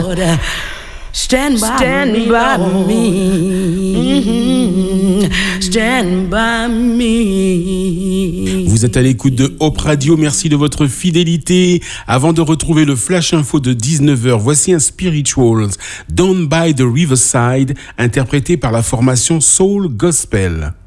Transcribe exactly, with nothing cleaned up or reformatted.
Lord. Stand by Stand me, by me. Mm-hmm. Stand by me. Vous êtes à l'écoute de Hope Radio, merci de votre fidélité. Avant de retrouver le Flash Info de dix-neuf heures, voici un Spirituals, Down by the Riverside, interprété par la formation Soul Gospel.